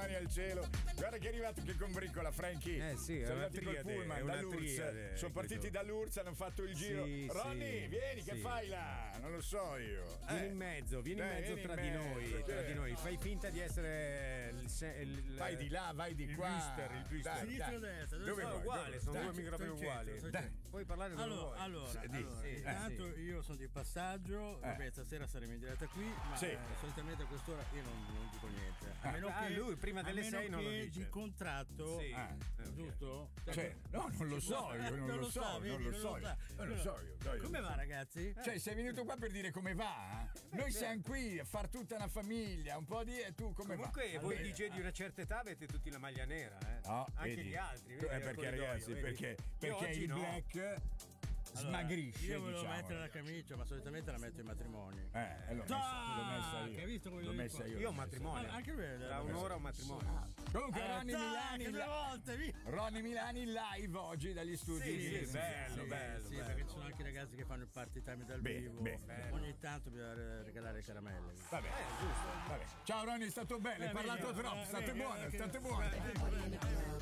mani al cielo. Guarda che è arrivato che con Briccola, Frankie. Sì, sono è una arrivati col triade, pullman è da una Lourdes. triade, Sono partiti da Lourdes, hanno fatto il giro. Sì, Ronny, vieni, sì. che fai là? Non lo so io. Vieni in mezzo, vieni tra di noi. Fai finta di essere vai di là, vai di qua. Il twister. Sinistra o destra? Dove No, vuoi? uguale, sono due microfoni uguali. Puoi parlare dove vuoi. Allora, intanto io sono di passaggio, vabbè, stasera saremo in diretta qui, ma solitamente a quest'ora io non dico niente. A meno che lui prima delle 6 non lo dice. di contratto, giusto? No, non lo so, io non lo so. Come va, ragazzi? Cioè, sei venuto qua per dire come va? Noi siamo qui a far tutta una famiglia, un po' di... E tu come Comunque, va? voi DJ di una certa età avete tutti la maglia nera, No, anche vedi. gli altri. Perché ragazzi, perché il black smagrisce. Io volevo diciamo. mettere la camicia, ma solitamente la metto ai matrimoni. L'ho messa io. Che hai visto come l'ho messa io. Io ho un matrimonio. Anche lui. Tra un'ora un matrimonio. Comunque Ronny Milani due volte, via. Ronny Milani live oggi dagli studi. Sì, bello. Perché ci sono anche i ragazzi che fanno il party time dal vivo. Ogni tanto bisogna regalare caramelle. Vabbè, giusto. Vabbè. Ciao Ronny, è stato bello, hai parlato troppo, state buone.